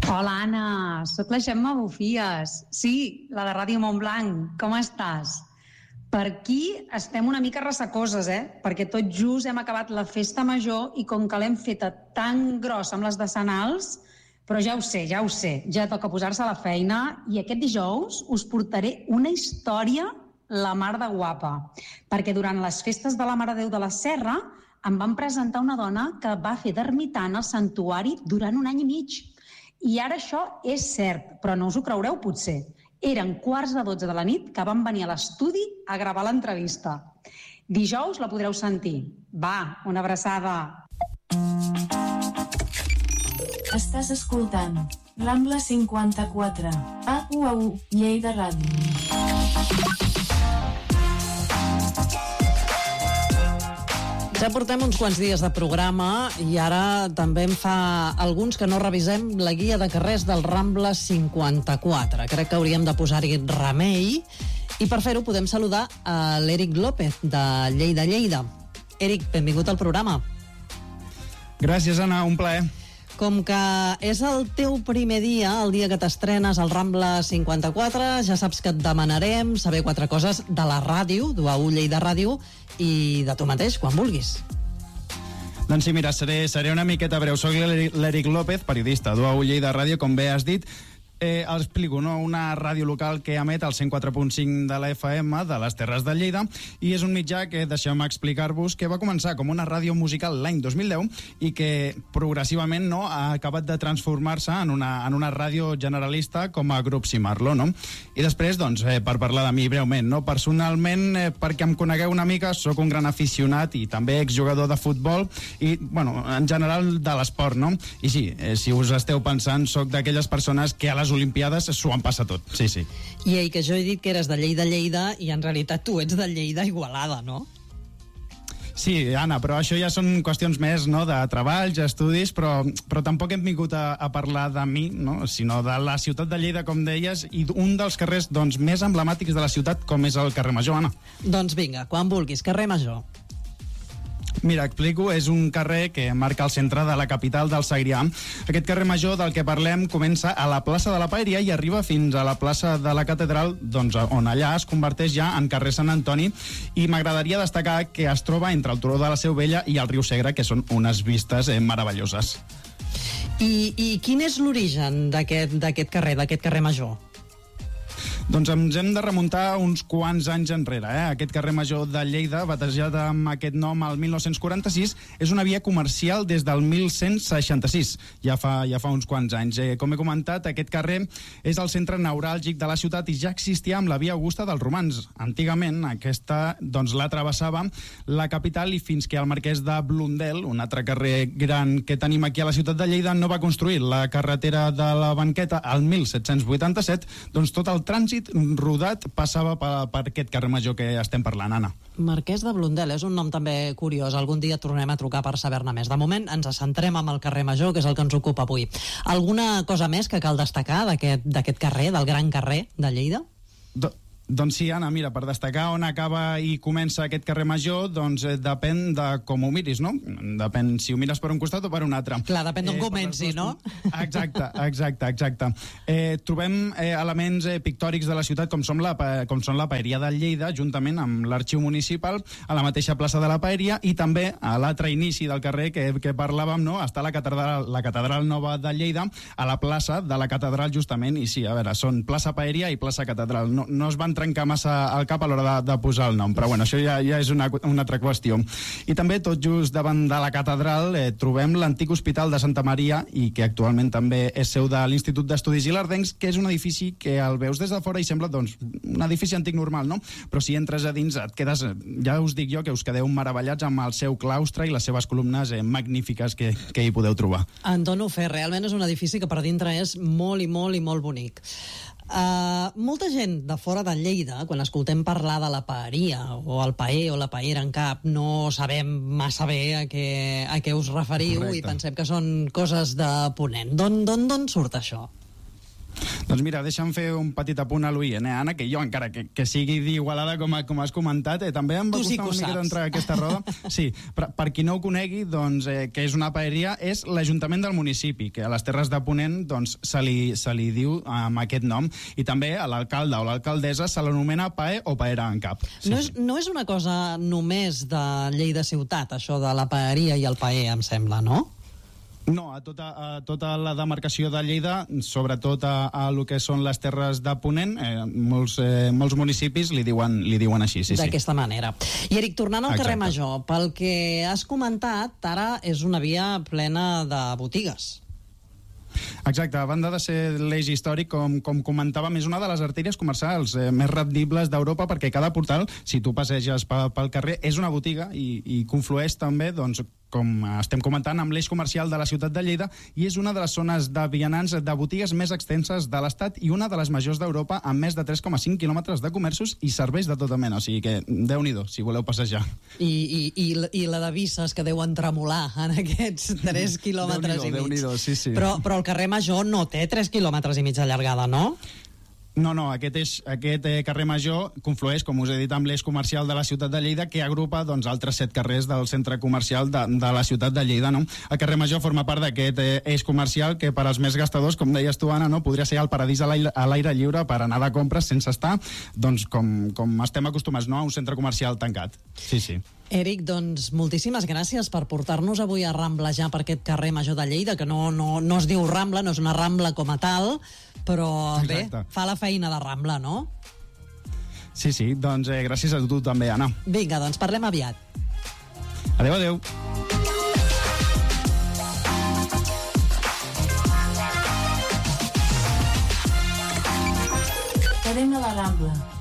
Hola, Anna, sóc la Gemma Bufies. Sí, la de Ràdio Montblanc. Com estàs? Per aquí estem una mica ressecoses, perquè tot just hem acabat la festa major i com que l'hem feta tan grossa amb les decenals, però ja ho sé, ja toca posar-se a la feina i aquest dijous us portaré una història la mar de guapa, perquè durant les festes de la Mare de Déu de la Serra em van presentar una dona que va fer d'ermitant al santuari durant 1 any i mig. I ara això és cert, però no us ho creureu potser. Eren 11:15 de la nit que van venir a l'estudi a gravar l'entrevista. Dijous la podreu sentir. Va, una abraçada. Estàs escoltant Rambla 54, a UAU, Lleida Ràdio. Ja portem uns quants dies de programa i ara també em fa alguns que no revisem la guia de carrers del Rambla 54. Crec que hauríem de posar-hi remei i per fer-ho podem saludar a l'Eric López de Lleida. Eric, benvingut al programa. Gràcies, Anna, un plaer. Com que és el teu primer dia, el dia que t'estrenes al Rambla 54, ja saps que et demanarem saber 4 coses de la ràdio, d'UAU Lleida Ràdio, i de tu mateix, quan vulguis. Doncs sí, mira, seré una miqueta breu. Soc l'Eric López, periodista d'UAU Lleida Ràdio, com bé has dit. Explico, no? Una ràdio local que emet el 104.5 de la FM de les Terres de Lleida i és un mitjà que, deixeu-me explicar-vos, que va començar com una ràdio musical l'any 2010 i que progressivament ha acabat de transformar-se en una ràdio generalista com a Grup Cimarlo, no? I després, doncs, per parlar de mi breument, no? Personalment, perquè em conegueu una mica, sóc un gran aficionat i també exjugador de futbol i, bueno, en general de l'esport, no? I sí, si us esteu pensant, sóc d'aquelles persones que a les Olimpiades s'ho han passat tot, sí. I que jo he dit que eres de Lleida i en realitat tu ets de Lleida Igualada, no? Sí, Anna, però això ja són qüestions més, no?, de treballs, estudis, però tampoc hem vingut a parlar de mi, no?, sinó de la ciutat de Lleida, com deies, i un dels carrers, doncs, més emblemàtics de la ciutat, com és el carrer Major, Anna. Doncs vinga, quan vulguis, carrer Major. Mira, explico, és un carrer que marca el centre de la capital del Segrià. Aquest carrer Major del que parlem comença a la plaça de la Paeria i arriba fins a la plaça de la Catedral, doncs, on allà es converteix ja en carrer Sant Antoni, i m'agradaria destacar que es troba entre el turó de la Seu Vella i el riu Segre, que són unes vistes meravelloses. I quin és l'origen d'aquest carrer Major? Doncs ens hem de remuntar uns quants anys enrere. Aquest carrer Major de Lleida, batejat amb aquest nom al 1946, és una via comercial des del 1166, ja fa uns quants anys. Com he comentat, aquest carrer és el centre neuràlgic de la ciutat i ja existia amb la via Augusta dels Romans. Antigament, aquesta la travessava la capital i fins que el marquès de Blondel, un altre carrer gran que tenim aquí a la ciutat de Lleida, no va construir la carretera de la Banqueta al 1787, doncs tot el trànsit rodat passava per aquest carrer Major que estem parlant, Anna. Marquès de Blondel, és un nom també curiós. Algun dia tornem a trucar per saber-ne més. De moment ens centrem amb el carrer Major, que és el que ens ocupa avui. Alguna cosa més que cal destacar d'aquest carrer, del gran carrer de Lleida? Doncs sí, Anna, mira, per destacar on acaba i comença aquest carrer Major, doncs depèn de com ho miris, no? Depèn si ho mires per un costat o per un altre. Clar, depèn d'on comenci, no? Exacte. Trobem elements pictòrics de la ciutat com són la Paeria de Lleida, juntament amb l'arxiu municipal, a la mateixa plaça de la Paeria, i també a l'altre inici del carrer que parlàvem, no? Està la catedral nova de Lleida, a la plaça de la catedral, justament, i sí, a veure, són plaça Paeria i plaça catedral. No es van trencar massa al cap a l'hora de posar el nom, però bueno, això ja és una altra qüestió. I també tot just davant de la catedral trobem l'antic Hospital de Santa Maria i que actualment també és seu de l'Institut d'Estudis Ilerdencs, que és un edifici que el veus des de fora i sembla doncs un edifici antic normal, no? Però si entres a dins et quedes, ja us dic jo, que us quedeu meravellats amb el seu claustre i les seves columnes magnífiques que hi podeu trobar. En dono fe, realment és un edifici que per dintre és molt bonic. Molta gent de fora de Lleida, quan escoltem parlar de la paeria o el paer o la paera en cap, no sabem massa bé a què us referiu. Correcte. I pensem que són coses de Ponent. D'on surt això? Doncs mira, deixa'm fer un petit apunt a l'oient, Anna, que jo, encara que sigui d'Igualada, com has comentat, també em va costar una mica d'entrar a aquesta roda. Sí, per qui no ho conegui, doncs, que és una paeria, és l'Ajuntament del municipi, que a les Terres de Ponent doncs, se li diu amb aquest nom, i també a l'alcalde o l'alcaldessa se l'anomena PAE o paera en cap. Sí, no és una cosa només de Lleida ciutat, això de la paeria i el paer, em sembla, no? No, a tota la demarcació de Lleida, sobretot a lo que són les Terres de Ponent, molts municipis li diuen així, sí. D'aquesta manera. I Eric, tornant al carrer Major, pel que has comentat, ara és una via plena de botigues. Exacte, a banda de ser l'eix històric, com comentàvem, és una de les artèries comercials més rendibles d'Europa, perquè cada portal, si tu passeges pel carrer, és una botiga i conflueix també, doncs, com estem comentant, amb l'eix comercial de la ciutat de Lleida, i és una de les zones de vianants de botigues més extenses de l'Estat i una de les majors d'Europa, amb més de 3,5 quilòmetres de comerços i serveis de tota mena. O sigui que, Déu-n'hi-do, si voleu passejar. I la de visses que deuen tremolar en aquests 3 quilòmetres i mig. Déu-n'hi-do, sí. Però el carrer Major no té 3 quilòmetres i mig de llargada, no? No, aquest carrer Major conflueix, com us he dit, amb l'eix comercial de la ciutat de Lleida, que agrupa doncs, altres 7 carrers del centre comercial de la ciutat de Lleida. No? El carrer Major forma part d'aquest eix comercial que per als més gastadors, com deies tu, Anna, no? Podria ser el paradís a l'aire lliure per anar de compres sense estar, doncs, com estem acostumats, no? A un centre comercial tancat. Sí. Eric, doncs moltíssimes gràcies per portar-nos avui a ramblejar per aquest carrer Major de Lleida, que no es diu Rambla, no és una Rambla com a tal, però exacte. Bé, fa la feina de Rambla, no? Sí, doncs gràcies a tu també, Anna. Vinga, doncs parlem aviat. Adéu. Cadena la Rambla.